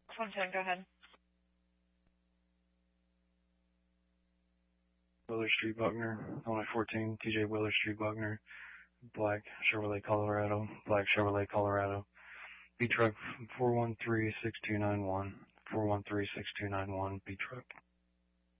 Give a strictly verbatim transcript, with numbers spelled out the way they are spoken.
one ten, go ahead. Willard Street, Buckner, Illinois fourteen, T J Willard Street, Buckner, black Chevrolet Colorado, black Chevrolet Colorado, B truck four one three six two nine one, four one three six two nine one, B truck.